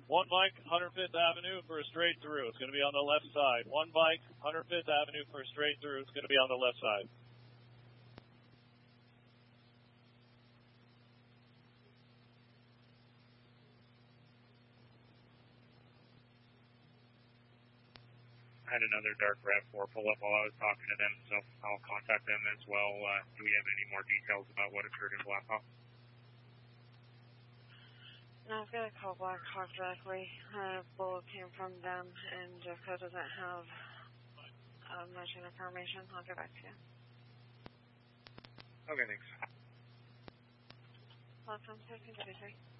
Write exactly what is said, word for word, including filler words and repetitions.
One bike, one hundred fifth Avenue for a straight through. It's going to be on the left side. One bike, one hundred fifth Avenue for a straight through. It's going to be on the left side. I had another dark RAV four pull up while I was talking to them, so I'll contact them as well. Uh, do we have any more details about what occurred in Blackhawk? No, I've got to call Blackhawk directly. A bullet came from them, and Jessica doesn't have uh, much information. I'll get back to you. Okay, thanks. Welcome to fifteen thirty-three.